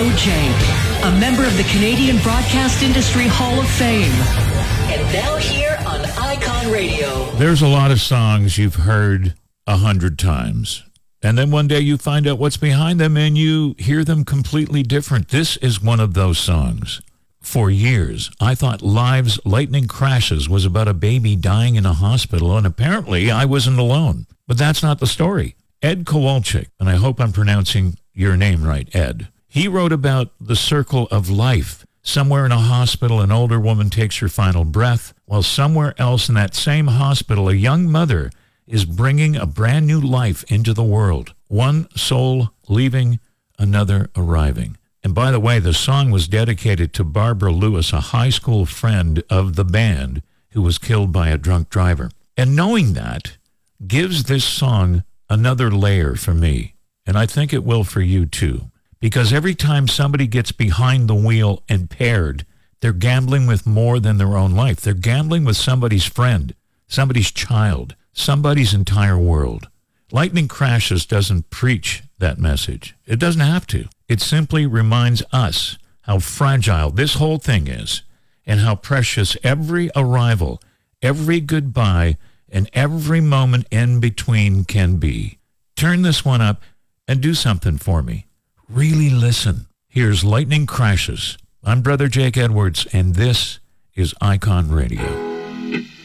Jake, a member of the Canadian Broadcast Industry Hall of Fame. And now here on Icon Radio. There's a lot of songs you've heard 100 times. And then one day you find out what's behind them and you hear them completely different. This is one of those songs. For years, I thought Live's Lightning Crashes was about a baby dying in a hospital, and apparently I wasn't alone. But that's not the story. Ed Kowalczyk, and I hope I'm pronouncing your name right, Ed, he wrote about the circle of life. Somewhere in a hospital, an older woman takes her final breath, while somewhere else in that same hospital, a young mother is bringing a brand new life into the world. One soul leaving, another arriving. And by the way, the song was dedicated to Barbara Lewis, a high school friend of the band who was killed by a drunk driver. And knowing that gives this song another layer for me. And I think it will for you too. Because every time somebody gets behind the wheel impaired, they're gambling with more than their own life. They're gambling with somebody's friend, somebody's child, somebody's entire world. Lightning Crashes doesn't preach that message. It doesn't have to. It simply reminds us how fragile this whole thing is and how precious every arrival, every goodbye, and every moment in between can be. Turn this one up and do something for me. Really listen. Here's Lightning Crashes. I'm Brother Jake Edwards, and this is Icon Radio.